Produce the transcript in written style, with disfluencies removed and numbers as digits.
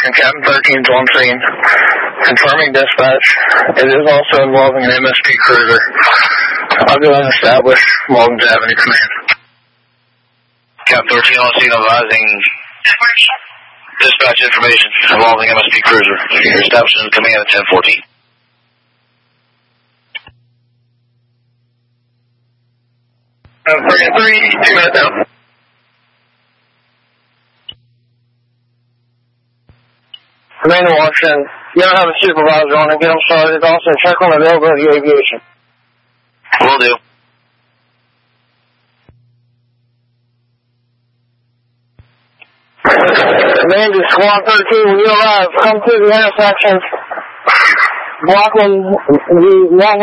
and Captain 13's on scene. Confirming dispatch. It is also involving an MSP cruiser. I'll go and establish Morgan's Avenue Command. Captain 13 on scene advising dispatch information involving MSP cruiser. You're establishing command at 1014. Three, 2 minutes down. Remain in Washington. You don't have a supervisor on it. Get them started. Also, check on availability of aviation. Will do. Command to Squad 13, when you arrive, come to the intersection, blocking the